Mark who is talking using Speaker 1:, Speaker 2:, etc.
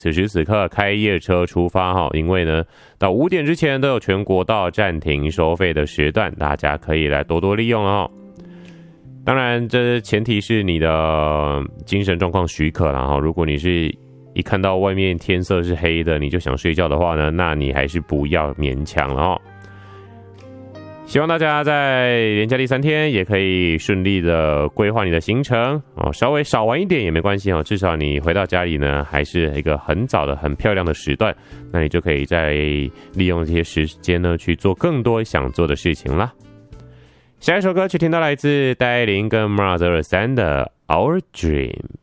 Speaker 1: 此时此刻开夜车出发哈，因为呢到5点之前都有全国道暂停收费的时段，大家可以来多多利用了哈。当然，这前提是你的精神状况许可啦哈。如果你是一看到外面天色是黑的，你就想睡觉的话呢，那你还是不要勉强了哈。希望大家在连假第3天也可以顺利的规划你的行程哦，稍微少玩一点也没关系哦，至少你回到家里呢还是一个很早的、很漂亮的时段，那你就可以再利用这些时间呢去做更多想做的事情啦。下一首歌曲听到来自戴爱玲跟 Mars 223的 Our Dream。